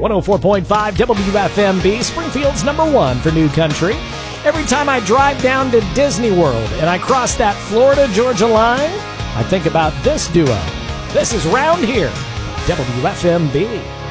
104.5 WFMB, Springfield's number one for new country. Every time I drive down to Disney World and I cross that Florida-Georgia line, I think about this duo. This is Round Here, WFMB.